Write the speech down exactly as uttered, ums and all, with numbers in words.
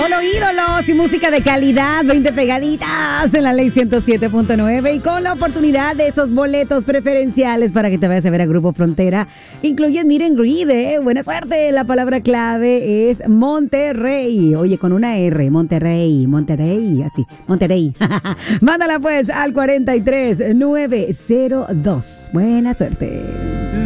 Solo ídolos y música de calidad, veinte pegaditas en la ley ciento siete punto nueve y con la oportunidad de esos boletos preferenciales para que te vayas a ver a Grupo Frontera. Incluyen Meet and Greet, ¿eh? Buena suerte. La palabra clave es Monterrey. Oye, con una R, Monterrey, Monterrey, así, Monterrey. Mándala pues al cuarenta y tres nueve cero dos. Buena suerte.